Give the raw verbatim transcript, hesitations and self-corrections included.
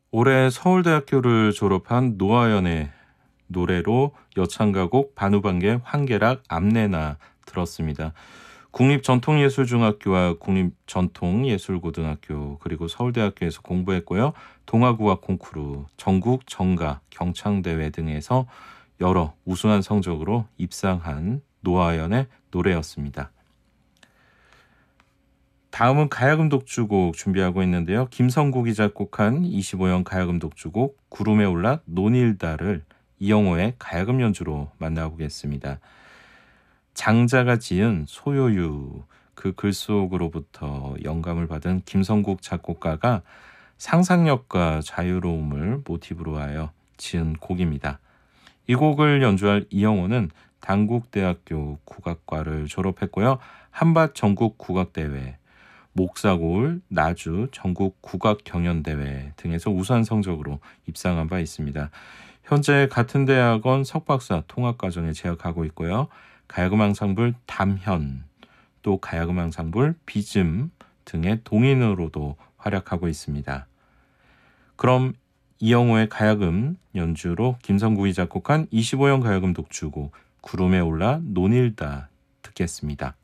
올해 서울대학교를 졸업한 노아연의 노래로 여창가곡 반우반계 환계락 암내나 들었습니다. 국립전통예술중학교와 국립전통예술고등학교 그리고 서울대학교에서 공부했고요. 동아국악 콩쿠르, 전국 정가, 경창대회 등에서 여러 우수한 성적으로 입상한 노아연의 노래였습니다. 다음은 가야금 독주곡 준비하고 있는데요. 김성국이 작곡한 이십오 년 가야금 독주곡 구름에 올라 논일다를 이영호의 가야금 연주로 만나보겠습니다. 장자가 지은 소요유, 그 글 속으로부터 영감을 받은 김성국 작곡가가 상상력과 자유로움을 모티브로 하여 지은 곡입니다. 이 곡을 연주할 이영호는 단국대학교 국악과를 졸업했고요. 한밭 전국 국악대회, 목사고을, 나주 전국 국악경연대회 등에서 우수한 성적으로 입상한 바 있습니다. 현재 같은 대학원 석박사 통합과정에 재학하고 있고요. 가야금 앙상블 담현, 또 가야금 앙상블 비즘 등의 동인으로도 활약하고 있습니다. 그럼 이영호의 가야금 연주로 김성국이 작곡한 이십오 년 가야금 독주곡 구름에 올라 논일다 듣겠습니다.